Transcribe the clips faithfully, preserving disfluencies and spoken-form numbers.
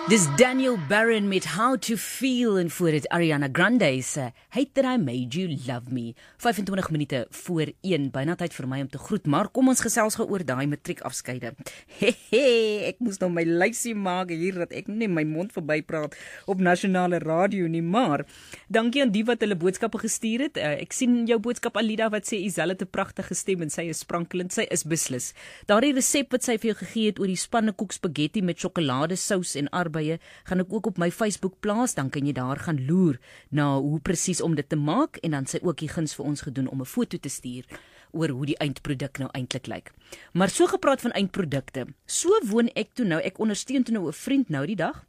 Dis Daniel Barron met How to Feel en voor dit Ariana Grande se Hate That I Made You Love Me. vyfentwintig minute voor een, byna tyd vir my om te groet, maar kom ons gesels gou oor daai matriekafskeide. Hehe, ek moes nou my lysie maak hier dat ek nie my mond verby praat op nasionale radio nie, maar dankie aan die wat hulle boodskappe gestuur het. Uh, ek sien jou boodskap Alida wat sê Isel het 'n pragtige stem en sy is sprankelend, sy is beslis. Daardie resep wat sy vir jou gegee het oor die spannekoek spaghetti met sjokoladesous en arbeie, gaan ek ook op my Facebook plaas, dan kan jy daar gaan loer na hoe presies om dit te maak, en dan sy ook die guns vir ons gedoen om 'n foto te stuur oor hoe die eindproduk nou eintlik lyk. Maar so gepraat van eindprodukte, so woon ek toe nou, ek ondersteun toe nou 'n vriend nou die dag,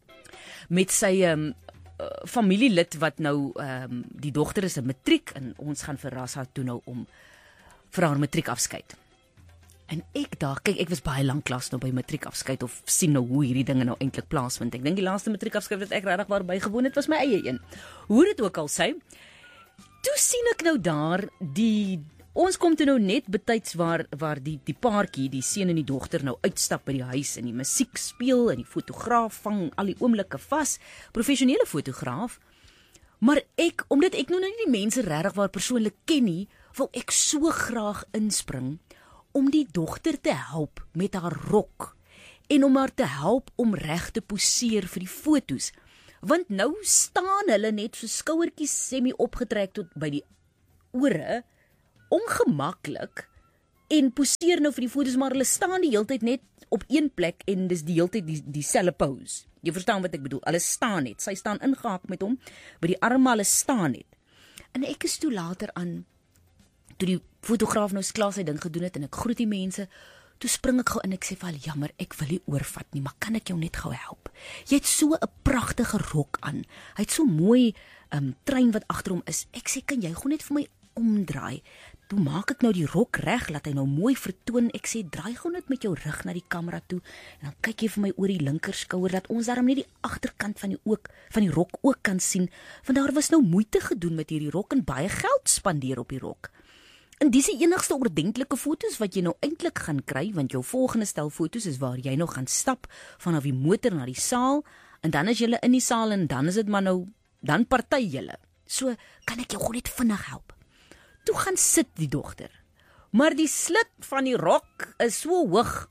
met sy um, uh, familielid wat nou, um, die dogter is 'n matriek, en ons gaan verras haar toe nou om vir haar matriekafskeid. En ek daar, kyk, ek was baie lank klas nou by matriekafskeid, of sien nou hoe hierdie dinge nou eintlik plaasvind. Ek dink die laaste matriekafskeid wat ek regtig waar bygewoon het, was my eie een. Hoe dit ook al sê, toe sien ek nou daar, die, ons kom toe nou net betyds waar, waar die, die paartjie, die seun en die dogter nou uitstap by die huis, en die musiek speel, en die fotograaf vang al die oomblikke vas, professionele fotograaf, maar ek, omdat ek nou nie die mense regtig waar persoonlik ken nie, wil ek so graag inspring, om die dogter te help met haar rok, en om haar te help om reg te poseer vir die fotos, want nou staan hulle net so skouertjies semi opgetrek tot by die ore, ongemaklik, en poseer nou vir die fotos, maar hulle staan die hele tyd net op een plek, en dis die hele tyd die, die selfe pose. Jy verstaan wat ek bedoel, hulle staan net, sy staan ingehaak met hom, by die arme hulle staan net. En ek is toe later aan, toe die fotograaf nou klaar sy ding gedoen het, en ek groet die mense, toe spring ek gou in, ek sê vir hulle, jammer, ek wil nie oorvat nie, maar kan ek jou net gou help? Jy het so 'n pragtige rok aan, hy het so mooi um, trein wat agter hom is, ek sê, kan jy gou net vir my omdraai? Toe maak ek nou die rok reg, laat hy nou mooi vertoon, ek sê, draai gou net met jou rug na die kamera toe, en dan kyk jy vir my oor die linker skouer, dat ons daarom net die agterkant van die, ook, van die rok ook kan sien, want daar was nou moeite gedoen met hierdie rok, en baie geld spandeer op die rok. En dis die enigste ordentlike foto's wat jy nou eintlik gaan kry, want jou volgende stel foto's is waar jy nou gaan stap vanaf die motor na die saal, en dan is jy in die saal, en dan is dit maar nou, dan party julle. So, kan ek jou gewoon net vinnig help? Toe gaan sit die dogter, maar die slit van die rok is so hoog,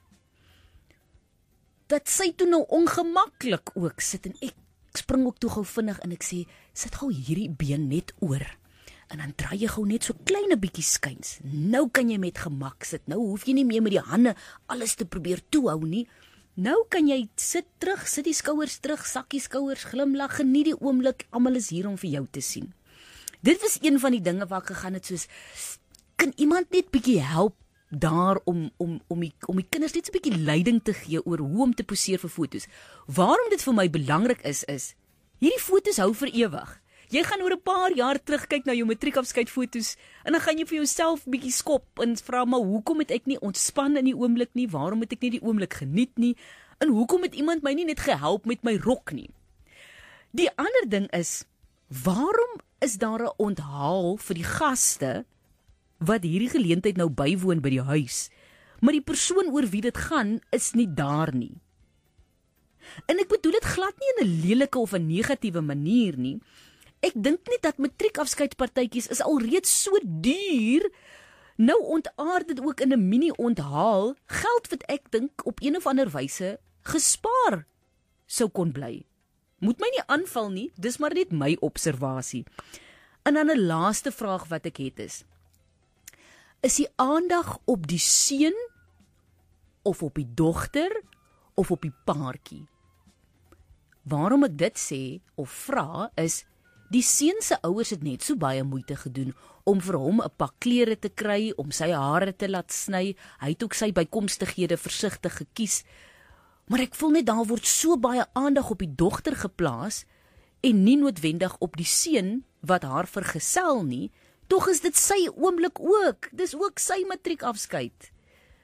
dat sy toe nou ongemaklik ook sit, en ek spring ook toe gou vinnig, en ek sê, sit gou hierdie been net oor, en dan draai jy gou net so kleine bietjie skuins. Nou kan jy met gemak sit. Nou hoef jy nie meer met die hande alles te probeer toehou nie. Nou kan jy sit terug, sit die skouers terug, sak die skouers, glimlag, geniet die oomblik, almal is hier om vir jou te sien. Dit was een van die dinge waar ek gegaan het, soos, kan iemand net bietjie help daar om, om, om, die, om die kinders net so bietjie leiding te gee oor hoe om te poseer vir foto's. Waarom dit vir my belangrik is, is, hierdie foto's hou vir ewig. Jy gaan oor 'n paar jaar terugkyk na jou matriekafskeidfoto's, en dan gaan jy vir jouself bietjie skop, en vra, maar hoekom het ek nie ontspan in die oomblik nie, waarom het ek nie die oomblik geniet nie, en hoekom het iemand my nie net gehelp met my rok nie. Die ander ding is, waarom is daar 'n onthaal vir die gaste, wat hierdie geleentheid nou bywoon by die huis, maar die persoon oor wie dit gaan, is nie daar nie. En ek bedoel dit glad nie in 'n lelike of 'n negatiewe manier nie. Ek dink net dat matriekafskeidspartytjies is alreeds so duur, nou ontaard dit ook in 'n mini-onthaal, geld wat ek dink op een of ander wyse gespaar sou kon bly. Moet my nie aanval nie, dis maar net my observasie. En dan 'n laaste vraag wat ek het is, is die aandag op die seun, of op die dogter, of op die paartjie? Waarom ek dit sê, of vra, is, die seun se ouers het net so baie moeite gedoen om vir hom 'n pak klere te kry, om sy hare te laat sny, hy het ook sy bykomstighede versigtig gekies, maar ek voel net daar word so baie aandag op die dogter geplaas, en nie noodwendig op die seun wat haar vergesel nie, tog is dit sy oomblik ook, dis ook sy matriekafskeid.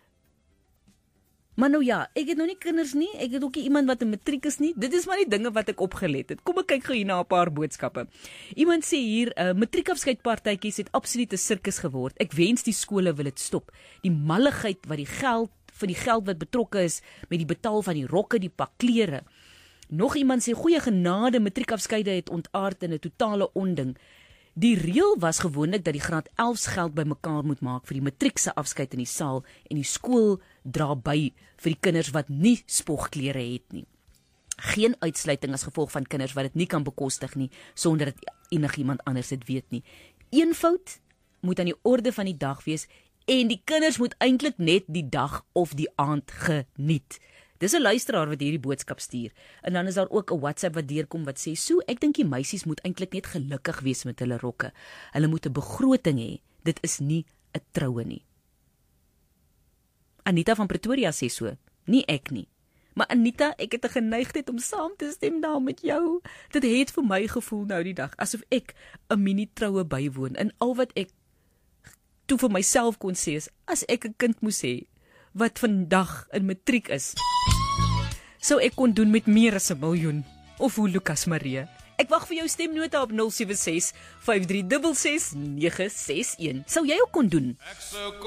Maar nou ja, ek het nou nie kinders nie, ek het ook nie iemand wat 'n matriek is nie, dit is maar die dinge wat ek opgelet het. Kom ek kyk gou hier na 'n paar boodskappe. Iemand sê hier, uh, matriekafskeidpartytjies het absoluut 'n sirkus geword. Ek wens die skole wil dit stop. Die malligheid wat die geld, vir die geld wat betrokke is, met die betaal van die rokke, die pak klere. Nog iemand sê goeie genade, matriekafskeide het ontaard in 'n totale onding. Die reël was gewoonlik dat die graad elf geld bymekaar moet maak vir die matriek se afskeid in die saal en die skool dra by vir die kinders wat nie spogklere het nie. Geen uitsluiting as gevolg van kinders wat dit nie kan bekostig nie, sonder dat enigiemand anders dit weet nie. Eenvoud moet aan die orde van die dag wees en die kinders moet eintlik net die dag of die aand geniet. Dis 'n luisteraar wat hierdie boodskap stuur. En dan is daar ook 'n WhatsApp wat deurkom wat sê, "So, ek dink die meisies moet eintlik net gelukkig wees met hulle rokke. Hulle moet 'n begroting hê. Dit is nie 'n troue nie." Anita van Pretoria sê so, nie ek nie. Maar Anita, ek het 'n geneigtheid om saam te stem daar met jou. Dit het vir my gevoel nou die dag asof ek 'n mini troue bywoon en al wat ek toe vir myself kon sê is, as ek 'n kind moes hê wat vandag in matriek is, sou ek kon doen met meer as 'n miljoen. Of hoe Lukas Marie. Ek wag vir jou stemnota op nul sewe ses vyf drie ses ses nege ses een. Sou jy ook kon doen?